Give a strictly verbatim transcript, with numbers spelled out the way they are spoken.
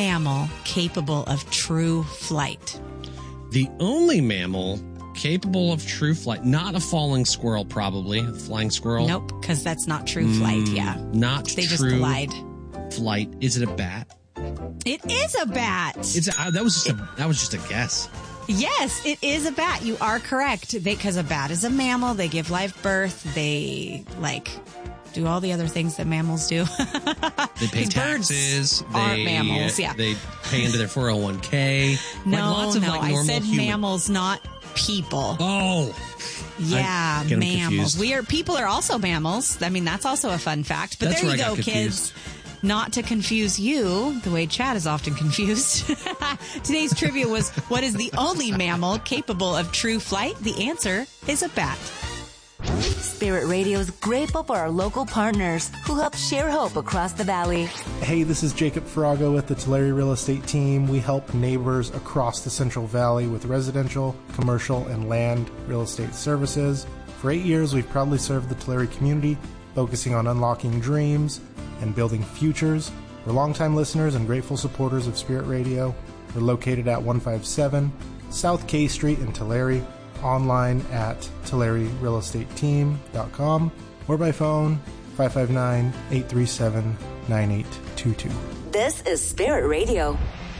mammal capable of true flight? The only mammal capable of true flight. Not a falling squirrel, probably. A flying squirrel. Nope, because that's not true flight, Mm, yeah. Not They true just glide. flight. Is it a bat? It is a bat. It's a, uh, that was just a that was just a guess. Yes, it is a bat. You are correct. Because a bat is a mammal. They give live birth. They, like, do all the other things that mammals do. They pay taxes. They aren't mammals, yeah. They pay into their four oh one k. No, like lots of no, like I normal said human. mammals, not people. Oh. Yeah, I get 'em mammals. confused. We are people are also mammals. I mean, that's also a fun fact. But That's there you where I go, got kids. confused. Not to confuse you, the way Chad is often confused. Today's trivia was, what is the only mammal capable of true flight? The answer is a bat. Spirit Radio is grateful for our local partners who help share hope across the valley. Hey, this is Jacob Farago with the Tulare Real Estate Team. We help neighbors across the Central Valley with residential, commercial, and land real estate services. For eight years, we've proudly served the Tulare community, focusing on unlocking dreams and building futures. We're longtime listeners and grateful supporters of Spirit Radio. We're located at one fifty-seven South K Street in Tulare, online at tulare real estate team dot com, or by phone five five nine, eight three seven, nine eight two two. This is Spirit Radio.